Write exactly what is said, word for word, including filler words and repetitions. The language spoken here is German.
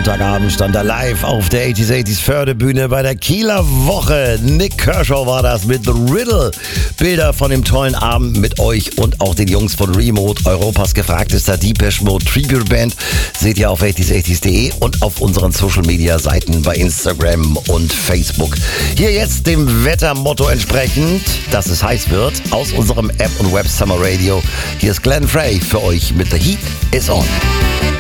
Montagabend stand er live auf der achtziger achtziger Förderbühne bei der Kieler Woche. Nick Kershaw war das mit The Riddle. Bilder von dem tollen Abend mit euch und auch den Jungs von Remote, Europas gefragtester Depeche Mode Tribute Band, seht ihr auf achtziger achtziger punkt de und auf unseren Social Media Seiten bei Instagram und Facebook. Hier jetzt dem Wettermotto entsprechend, dass es heiß wird, aus unserem App und Web Summer Radio. Hier ist Glenn Frey für euch mit The Heat is On.